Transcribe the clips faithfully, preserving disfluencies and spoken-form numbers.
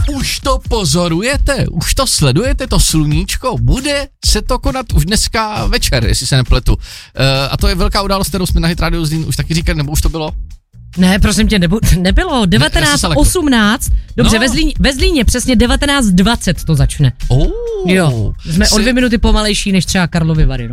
už to pozorujete, už to sledujete, to sluníčko, bude se to konat už dneska večer, jestli se nepletu. Uh, a to je velká událost, kterou jsme na Hit Radio Zlín už taky říkali, nebo už to bylo? Ne, prosím tě, nebu, nebylo, devatenáct osmnáct, dobře, no. ve, Zlíně, ve Zlíně přesně devatenáct dvacet to začne. Oh, jo, jsme jsi... o dvě minuty pomalejší než třeba Karlovy Vary, no.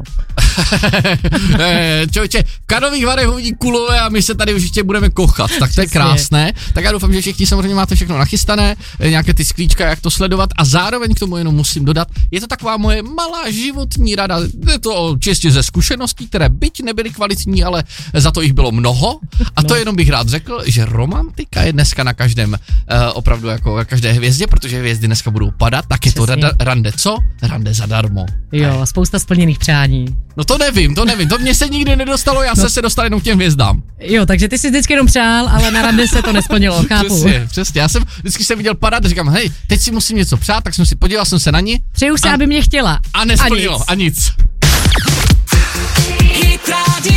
Čověče, v Karlových Varech uvidí kulové a my se tady už ještě budeme kochat, tak to je krásné. Tak já doufám, že všichni samozřejmě máte všechno nachystané, nějaké ty sklíčka, jak to sledovat a zároveň k tomu jenom musím dodat, je to taková moje malá životní rada, je to čistě ze zkušeností, které byť nebyly kvalitní, ale za to jich bylo mnoho a to no. jenom bych rád řekl, že romantika je dneska na každém, uh, opravdu jako na každé hvězdě, protože hvězdy dneska budou padat, tak je Přesně. to rada, rande co? Rande zadarmo. Jo, a spousta splněných přání. No to nevím, to nevím, to mě se nikdy nedostalo, já no. se se dostal jenom k těm hvězdám. Jo, takže ty jsi vždycky jenom přál, ale na rande se to nesplnilo, chápu. Přesně, přesně, já jsem vždycky jsem viděl padat a říkám, hej, teď si musím něco přát, tak jsem si podíval jsem se na ní. Přeju se, a, aby mě chtěla. A nesplnilo, a nic. A nic.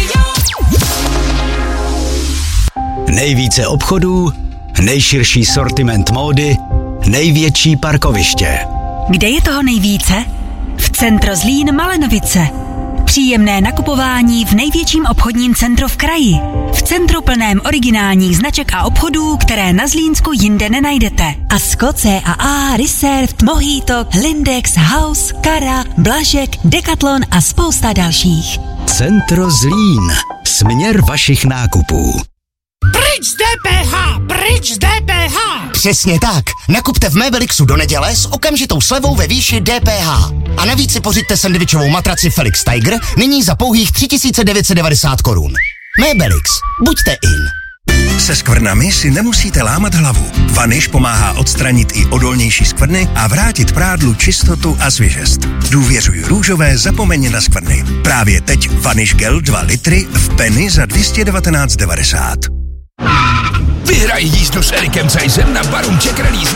Nejvíce obchodů, nejširší sortiment módy, největší parkoviště. Kde je toho nejvíce? V Centro Zlín Malenovice. Příjemné nakupování v největším obchodním centru v kraji. V centru plném originálních značek a obchodů, které na Zlínsku jinde nenajdete. Asko, C A A, Reserved, Mojito, Lindex, House, Kara, Blažek, Decathlon a spousta dalších. Centro Zlín. Směr vašich nákupů. Pryč z D P H! Pryč z D P H! Přesně tak. Nakupte v Mebelixu do neděle s okamžitou slevou ve výši D P H. A navíc si pořiďte sendvičovou matraci Felix Tiger nyní za pouhých tři tisíce devět set devadesát korun. Mebelix. Buďte in. Se skvrnami si nemusíte lámat hlavu. Vaniš pomáhá odstranit i odolnější skvrny a vrátit prádlu čistotu a svěžest. Důvěřuj růžové, zapomeň na skvrny. Právě teď Vaniš Gel dva litry v Penny za dvě stě devatenáct devadesát. Vyhraj jízdu s Erikem Zeiserem na Barum Czech Rally z